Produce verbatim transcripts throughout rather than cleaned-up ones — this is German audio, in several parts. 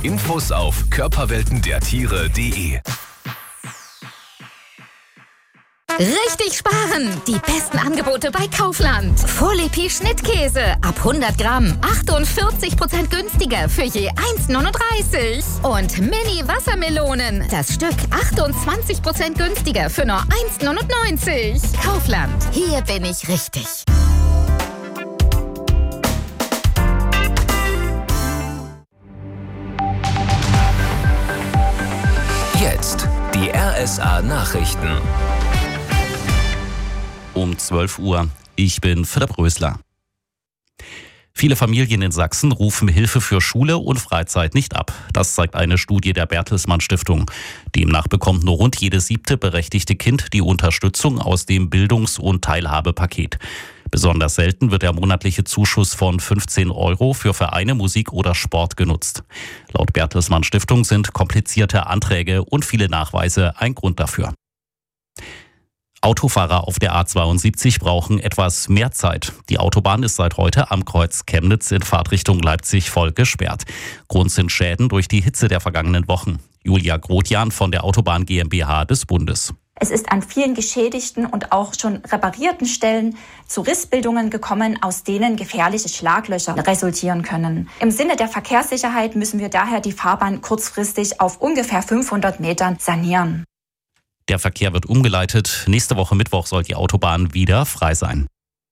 Infos auf körperwelten der Tiere punkt de. Richtig sparen! Die besten Angebote bei Kaufland. Folepi Schnittkäse ab hundert Gramm. achtundvierzig Prozent günstiger für je eins neununddreißig. Und Mini-Wassermelonen. Das Stück achtundzwanzig Prozent günstiger für nur eins neunundneunzig. Kaufland. Hier bin ich richtig. Jetzt die R S A-Nachrichten. Um zwölf Uhr. Ich bin Philipp Rösler. Viele Familien in Sachsen rufen Hilfe für Schule und Freizeit nicht ab. Das zeigt eine Studie der Bertelsmann Stiftung. Demnach bekommt nur rund jedes siebte berechtigte Kind die Unterstützung aus dem Bildungs- und Teilhabepaket. Besonders selten wird der monatliche Zuschuss von fünfzehn Euro für Vereine, Musik oder Sport genutzt. Laut Bertelsmann Stiftung sind komplizierte Anträge und viele Nachweise ein Grund dafür. Autofahrer auf der A zweiundsiebzig brauchen etwas mehr Zeit. Die Autobahn ist seit heute am Kreuz Chemnitz in Fahrtrichtung Leipzig voll gesperrt. Grund sind Schäden durch die Hitze der vergangenen Wochen. Julia Grotjan von der Autobahn GmbH des Bundes. Es ist an vielen geschädigten und auch schon reparierten Stellen zu Rissbildungen gekommen, aus denen gefährliche Schlaglöcher resultieren können. Im Sinne der Verkehrssicherheit müssen wir daher die Fahrbahn kurzfristig auf ungefähr fünfhundert Metern sanieren. Der Verkehr wird umgeleitet. Nächste Woche Mittwoch soll die Autobahn wieder frei sein.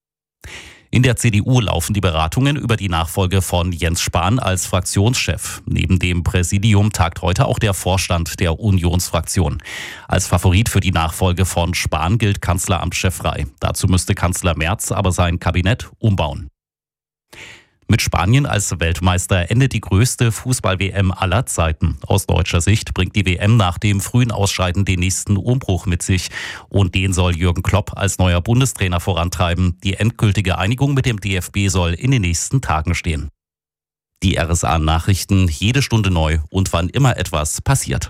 In der C D U laufen die Beratungen über die Nachfolge von Jens Spahn als Fraktionschef. Neben dem Präsidium tagt heute auch der Vorstand der Unionsfraktion. Als Favorit für die Nachfolge von Spahn gilt Kanzleramtschef Frey. Dazu müsste Kanzler Merz aber sein Kabinett umbauen. Mit Spanien als Weltmeister endet die größte Fußball-W M aller Zeiten. Aus deutscher Sicht bringt die W M nach dem frühen Ausscheiden den nächsten Umbruch mit sich. Und den soll Jürgen Klopp als neuer Bundestrainer vorantreiben. Die endgültige Einigung mit dem D F B soll in den nächsten Tagen stehen. Die R S A-Nachrichten jede Stunde neu und wann immer etwas passiert.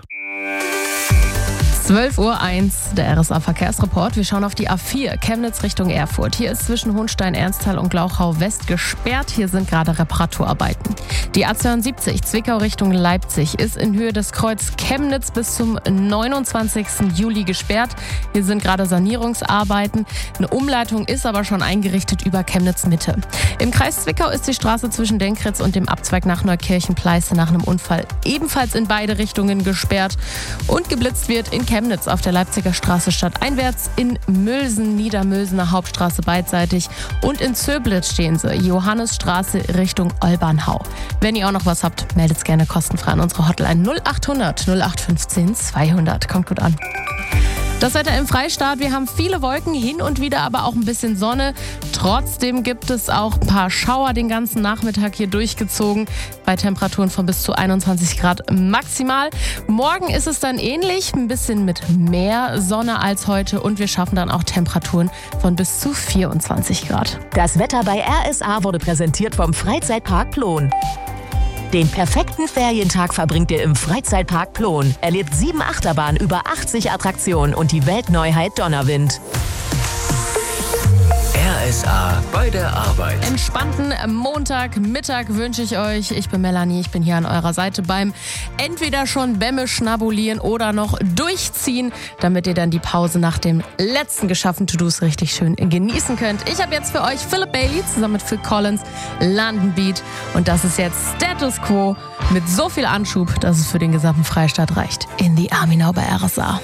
zwölf Uhr eins, der R S A-Verkehrsreport. Wir schauen auf die A vier, Chemnitz Richtung Erfurt. Hier ist zwischen Hohnstein, Ernsthal und Glauchau West gesperrt. Hier sind gerade Reparaturarbeiten. Die A zweiundsiebzig, Zwickau Richtung Leipzig, ist in Höhe des Kreuz Chemnitz bis zum neunundzwanzigsten Juli gesperrt. Hier sind gerade Sanierungsarbeiten. Eine Umleitung ist aber schon eingerichtet über Chemnitz Mitte. Im Kreis Zwickau ist die Straße zwischen Denkritz und dem Abzweig nach Neukirchen-Pleiße nach einem Unfall ebenfalls in beide Richtungen gesperrt. Und geblitzt wird in Chemnitz auf der Leipziger Straße stadteinwärts, in Mülsen, Niedermülsener Hauptstraße beidseitig und in Zöblitz stehen sie, Johannesstraße Richtung Olbernhau. Wenn ihr auch noch was habt, meldet es gerne kostenfrei an unsere Hotline null achthundert null acht fünfzehn zweihundert. Kommt gut an. Das Wetter im Freistaat, wir haben viele Wolken, hin und wieder aber auch ein bisschen Sonne. Trotzdem gibt es auch ein paar Schauer den ganzen Nachmittag hier durchgezogen, bei Temperaturen von bis zu einundzwanzig Grad maximal. Morgen ist es dann ähnlich, ein bisschen mit mehr Sonne als heute und wir schaffen dann auch Temperaturen von bis zu vierundzwanzig Grad. Das Wetter bei R S A wurde präsentiert vom Freizeitpark Plon. Den perfekten Ferientag verbringt ihr im Freizeitpark Plon. Erlebt sieben Achterbahnen, über achtzig Attraktionen und die Weltneuheit Donnerwind. R S A bei der Arbeit. Entspannten Montagmittag wünsche ich euch. Ich bin Melanie, ich bin hier an eurer Seite beim entweder schon Bämme schnabulieren oder noch durchziehen, damit ihr dann die Pause nach dem letzten geschaffenen To-Dos richtig schön genießen könnt. Ich habe jetzt für euch Philip Bailey zusammen mit Phil Collins, London Beat, und das ist jetzt Status Quo mit so viel Anschub, dass es für den gesamten Freistaat reicht. In the Army Now bei R S A.